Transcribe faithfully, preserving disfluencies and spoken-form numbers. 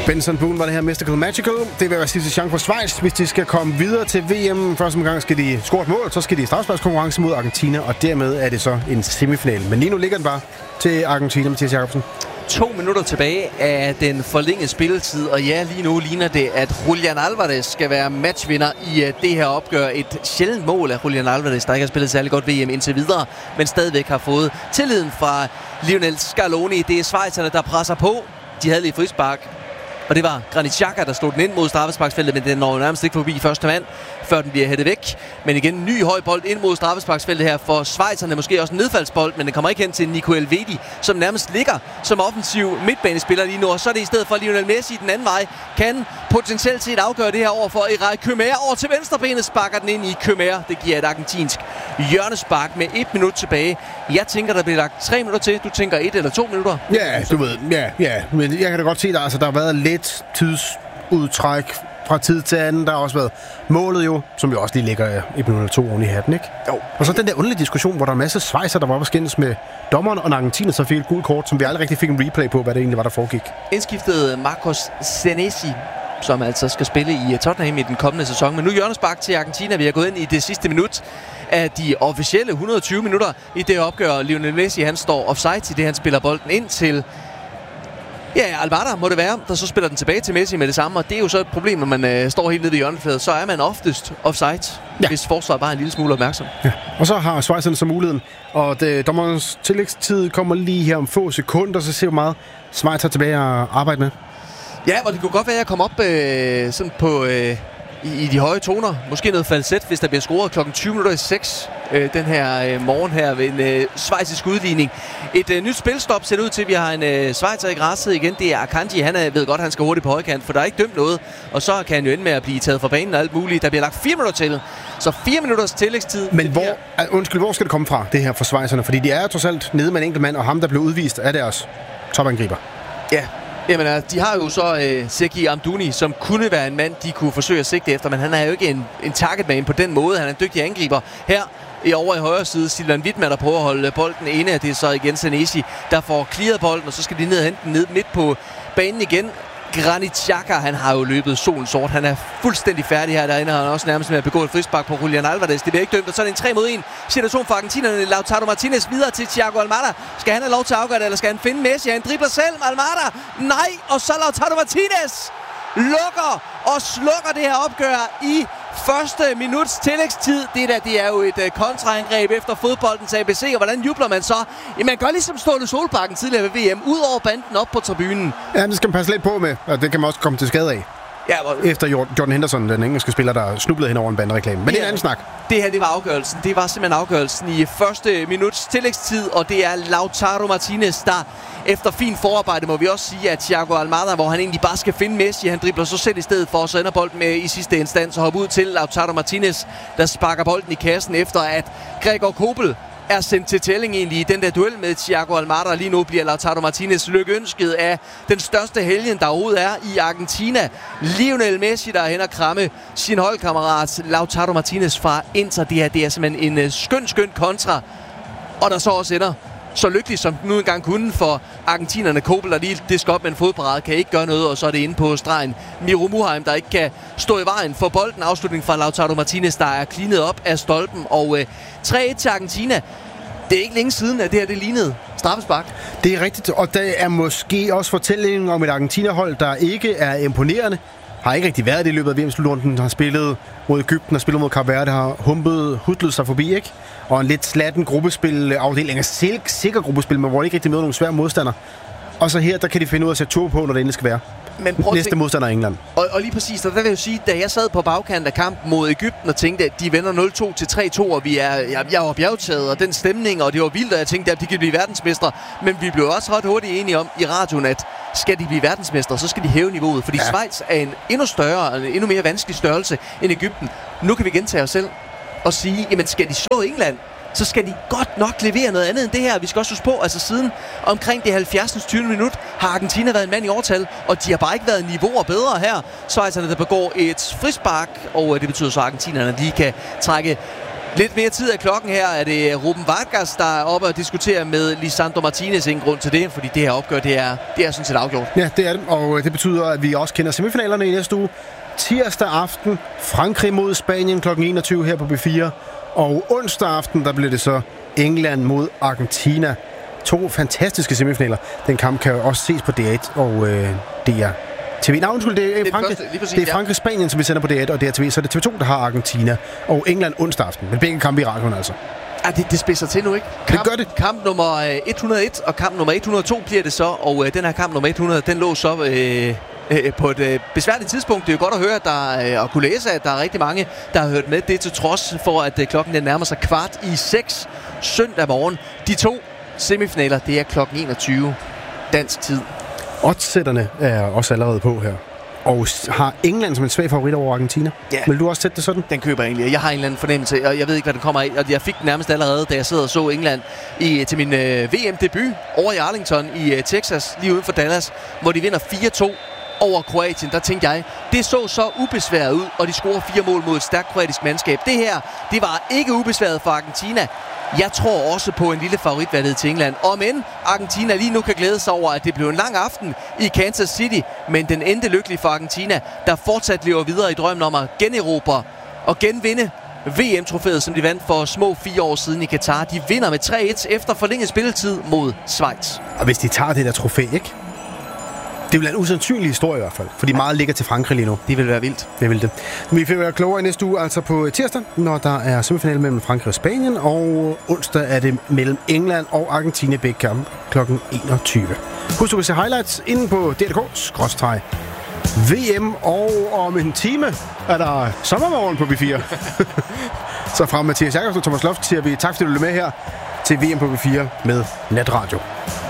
Benson Boone var det her, Mystical Magical. Det vil være sidste chance for Schweiz, hvis de skal komme videre til V M. Første gang skal de score et mål, så skal de i straffesparkskonkurrence mod Argentina, og dermed er det så en semifinal. Men lige nu ligger den bare til Argentina, Mathias Jacobsen. To minutter tilbage af den forlængede spilletid, og ja, lige nu ligner det, at Julian Alvarez skal være matchvinder i det her opgør. Et sjældent mål af Julian Alvarez, der ikke har spillet særlig godt V M indtil videre, men stadigvæk har fået tilliden fra Lionel Scaloni. Det er schweizerne, der presser på. De havde lige frispark, og det var Granit Xhaka, der slog den ind mod straffesparksfeltet, men den når nærmest ikke forbi første mand, før den bliver hættet væk. Men igen, en ny høj bold ind mod straffesparksfeltet her for schweizerne. Måske også en nedfaldsbold, men den kommer ikke hen til Nico Elvedi, som nærmest ligger som offensiv midtbanespiller lige nu. Og så er det i stedet for Lionel Messi den anden vej. Kan potentielt set afgøre det her over for Eray Kymera. Over til venstrebenet sparker den ind i Kymera. Det giver et argentinsk hjørnespark med et minut tilbage. Jeg tænker, der bliver lagt tre minutter til. Du tænker et eller to minutter? Ja, du ved. Ja, ja. Men jeg kan da godt se, at altså, der har været lidt tidsudtræk fra tid til anden. Der har også været målet jo, som jo også lige ligger et minut eller to oven i hatten, ikke? Jo. Og så den der underlige diskussion, hvor der er en masse svejser, der var på skændes med dommeren, og Argentina så fik et gult kort, som vi aldrig rigtig fik en replay på, hvad det egentlig var, der foregik. Indskiftet Marcos Senesi, som altså skal spille i Tottenham i den kommende sæson. Men nu hjørnespark til Argentina. Vi har gået ind i det sidste minut af de officielle et hundrede og tyve minutter i det opgør. Lionel Messi, han står offside til det, han spiller bolden ind til. Ja, Alvaro må det være, der så spiller den tilbage til Messi med det samme, og det er jo så et problem, når man øh, står helt nede ved hjørnefladet, så er man oftest offside, ja. Hvis forsvaret bare er en lille smule opmærksom. Ja. Og så har Schweizerne så muligheden, og det, dommerens tillægstid kommer lige her om få sekunder, så ser vi meget Schweiz har tilbage at arbejde med. Ja, og det kunne godt være, at jeg kom op øh, sådan på, øh, i, i de høje toner. Måske noget falset, hvis der bliver scoret klokken tyve minutter i seks øh, den her øh, morgen her ved en øh, schweizisk udligning. Et øh, nyt spilstop ser ud til, at vi har en øh, schweizer i græsset igen. Det er Akanji. Han er, ved godt, at han skal hurtigt på højkant, for der er ikke dømt noget. Og så kan han jo ende med at blive taget fra banen og alt muligt. Der bliver lagt fire minutter til. Så fire minutters tillægstid. Men hvor, her... undskyld, hvor skal det komme fra, det her for schweizerne? Fordi de er trods alt nede med en enkelt mand, og ham, der blev udvist, er deres topangriber. Ja. Jamen, de har jo så øh, Sergi Amdouni, som kunne være en mand, de kunne forsøge at sigte efter, men han er jo ikke en, en targetman på den måde. Han er en dygtig angriber. Her i over i højre side, Silvan Wittmann, der prøver at holde bolden inde, af det er så igen Senesi, der får clearet bolden, og så skal de ned og hente den ned midt på banen igen. Granit Xhaka, han har jo løbet solen sort. Han er fuldstændig færdig her derinde, og han er også nærmest med at begå et frispark på Julian Alvarez. Det bliver ikke dømt, og så er det en tre mod en situation for argentinerne. Lautaro Martinez videre til Thiago Almada. Skal han have lov til at afgøre det, eller skal han finde Messi? Han dribler selv, Almada. Nej, og så Lautaro Martinez lukker og slukker det her opgør i første minuts tillægstid. Det der, det er jo et uh, kontraangreb efter fodboldens A B C, og hvordan jubler man så? Ja, man gør ligesom Ståle Solbakken tidligere ved V M, ud over banden op på tribunen. Ja, det skal man passe lidt på med, og det kan man også komme til skade af. Ja, hvor... Efter Jordan Henderson, den engelske spiller, der snublede hen over en bandereklame. Men det er en anden snak. Det her, det var afgørelsen. Det var simpelthen afgørelsen i første minuts tillægstid, og det er Lautaro Martinez, der efter fin forarbejde, må vi også sige, at Thiago Almada, hvor han egentlig bare skal finde Messi, han dribler så selv i stedet for, så ender bolden med i sidste instans og hopper ud til Lautaro Martinez, der sparker bolden i kassen efter, at Gregor Kobel er sendt til tælling egentlig i den der duel med Thiago Almada. Lige nu bliver Lautaro Martinez lykønsket af den største helgen, der overhovedet er i Argentina. Lionel Messi, der er hen og kramme sin holdkammerat Lautaro Martinez fra Inter. Det her, det er simpelthen en skøn, skøn kontra. Og der så også ender så lykkelig som nu engang kunne for argentinerne. Kobel, der lige disker op med en fodparade, kan ikke gøre noget, og så er det inde på stregen. Miro Muheim, der ikke kan stå i vejen for bolden. Afslutning fra Lautaro Martinez, der er cleanet op af stolpen. Og øh, tre et til Argentina. Det er ikke længe siden, at det her det lignede straffespark. Det er rigtigt, og der er måske også fortællingen om et Argentina-hold, der ikke er imponerende. Har ikke rigtig været det i løbet af V M-slutrunden. Har spillet mod Egypten, har spillet mod Cape Verde, har humpet, hudlet sig forbi, ikke? Og en lidt slatten gruppespil-afdeling, en silk, sikker gruppespil, men hvor de ikke rigtig møder nogle svære modstandere. Og så her, der kan de finde ud af at sætte tur på, når det endelig skal være. Men næste tænke... modstander er England. Og, og lige præcis, og der vil jeg sige, da jeg sad på bagkanten af kampen mod Egypten og tænkte, at de vender nul to til tre to, og vi er, jeg, jeg var bjergtaget, og den stemning, og det var vildt, og jeg tænkte, at de kan blive verdensmestre. Men vi blev også ret hurtigt enige om i radioen, at skal de blive verdensmestre, så skal de hæve niveauet, fordi ja. Schweiz er en endnu større, en endnu mere vanskelig størrelse end Egypten. Nu kan vi gentage os selv og sige, jamen skal de slå England, så skal de godt nok levere noget andet end det her. Vi skal også huske på, altså siden omkring det halvfjerdsende tyvende minut har Argentina været en mand i overtal, og de har bare ikke været niveauer bedre her. Schweizerne, der begår et frispark, og det betyder så, at argentinerne lige kan trække Lidt mere tid af klokken her er det Ruben Vargas, der er oppe og diskuterer med Lisandro Martinez. Ingen grund til det, fordi det her opgør, det er, det er sådan set afgjort. Ja, det er det, og det betyder, at vi også kender semifinalerne i næste uge. Tirsdag aften, Frankrig mod Spanien klokken enogtyve her på B fire. Og onsdag aften, der bliver det så England mod Argentina. To fantastiske semifinaler. Den kamp kan jo også ses på D et og øh, D R T V. Nej, undskyld, det er, Frankrig, det er, præcis, det er Frankrig-Spanien, som vi sender på D et og D R T V. Så er det T V to, der har Argentina og England onsdag aften. Men begge kampe i radioen altså. Ja, det, det spidser til nu, ikke? Kamp, det gør det. Kamp nummer et hundrede og et og kamp nummer et hundrede og to bliver det så. Og øh, den her kamp nummer et hundrede, den lå så øh, øh, på et øh, besværligt tidspunkt. Det er jo godt at høre, at der, øh, og kunne læse, at der er rigtig mange, der har hørt med. Det til trods for, at øh, klokken den nærmer sig kvart i seks søndag morgen. De to semifinaler, det er klokken enogtyve dansk tid. Oddsætterne er også allerede på her. Og har England som en svag favorit over Argentina? Ja. Vil du også sætte det sådan? Den køber jeg egentlig. Jeg har en eller anden fornemmelse, og jeg ved ikke, hvad den kommer af. Og jeg fik den nærmest allerede, da jeg sad og så England i, til min øh, V M-debut over i Arlington i øh, Texas, lige uden for Dallas, hvor de vinder fire to over Kroatien. Der tænkte jeg, det så så ubesværet ud, og de scorer fire mål mod et stærkt kroatisk mandskab. Det her, det var ikke ubesværet for Argentina. Jeg tror også på en lille favoritvalget til England. Og men Argentina lige nu kan glæde sig over, at det blev en lang aften i Kansas City. Men den endte lykkelig for Argentina, der fortsat lever videre i drømmen om at generobre og genvinde V M-trofæet, som de vandt for små fire år siden i Katar. De vinder med tre et efter forlænget spilletid mod Schweiz. Og hvis de tager det der trofæ, ikke? Det vil være en usandsynlig historie i hvert fald, fordi meget ligger til Frankrig lige nu. Det vil være vildt. Det vil det. Vi får være klogere i næste uge, altså på tirsdag, når der er semifinale mellem Frankrig og Spanien, og onsdag er det mellem England og Argentina begge kampe klokken enogtyve. Husk, du kan se highlights inde på D R K skråstreg V M, og om en time er der sommermorgen på B fire. Så fra Mathias Jakobsen og Thomas Loft siger vi tak, fordi du blev med her til V M på B fire med Natradio.